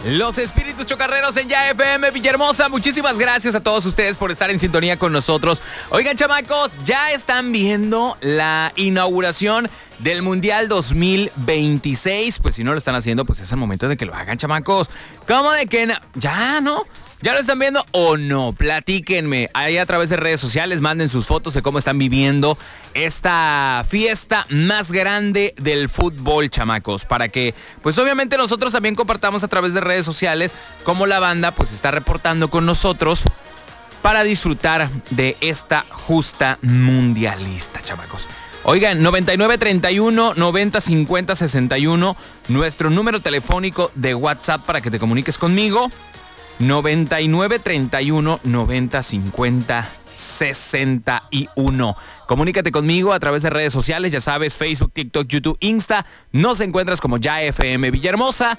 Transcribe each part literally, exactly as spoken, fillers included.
Los espíritus chocarreros en Ya F M Villahermosa. Muchísimas gracias a todos ustedes por estar en sintonía con nosotros. Oigan, chamacos, ya están viendo la inauguración del Mundial dos mil veintiséis. Pues si no lo están haciendo, pues es el momento de que lo hagan, chamacos. ¿Cómo de que no? Ya, ¿no? ¿Ya lo están viendo o no? Platíquenme ahí a través de redes sociales, manden sus fotos de cómo están viviendo esta fiesta más grande del fútbol, chamacos, para que pues obviamente nosotros también compartamos a través de redes sociales cómo la banda pues está reportando con nosotros para disfrutar de esta justa mundialista, chamacos. Oigan, noventa y nueve treinta y uno noventa cincuenta sesenta y uno, nuestro número telefónico de WhatsApp para que te comuniques conmigo. noventa y nueve treinta y uno noventa cincuenta sesenta y uno. Comunícate conmigo a través de redes sociales, ya sabes, Facebook, TikTok, YouTube, Insta. Nos encuentras como Ya F M Villahermosa.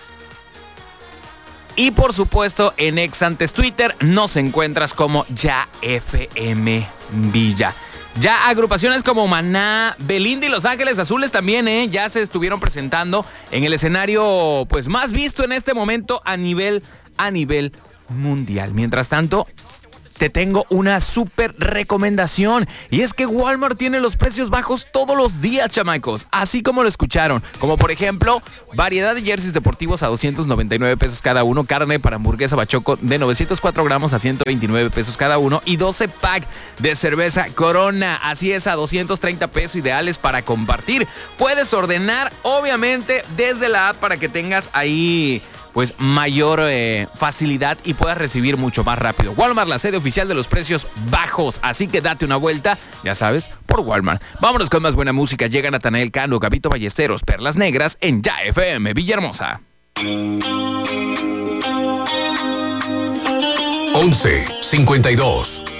Y por supuesto en ex antes Twitter nos encuentras como Ya F M Villa. Ya agrupaciones como Maná, Belinda y Los Ángeles Azules también, ¿eh? Ya se estuvieron presentando en el escenario pues más visto en este momento a nivel a nivel mundial. Mientras tanto, te tengo una súper recomendación, y es que Walmart tiene los precios bajos todos los días, chamacos, así como lo escucharon, como por ejemplo, variedad de jerseys deportivos a doscientos noventa y nueve pesos cada uno, carne para hamburguesa Bachoco de novecientos cuatro gramos a ciento veintinueve pesos cada uno, y doce pack de cerveza Corona, así es, a doscientos treinta pesos, ideales para compartir. Puedes ordenar, obviamente, desde la app para que tengas ahí pues mayor eh, facilidad y puedas recibir mucho más rápido. Walmart, la sede oficial de los precios bajos, así que date una vuelta, ya sabes, por Walmart. Vámonos con más buena música. Llega Natanael Cano, Gabito Ballesteros, Perlas Negras en Ya F M Villahermosa. once cincuenta y dos